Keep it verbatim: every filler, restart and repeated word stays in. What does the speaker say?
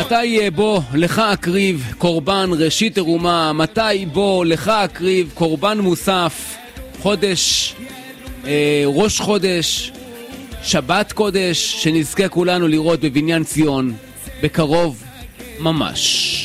מתי בוא לך אקריב קורבן ראשית תרומה, מתי בוא לך אקריב קורבן מוסף, חודש, אה, ראש חודש, שבת קודש, שנזכה כולנו לראות בבניין ציון בקרוב ממש.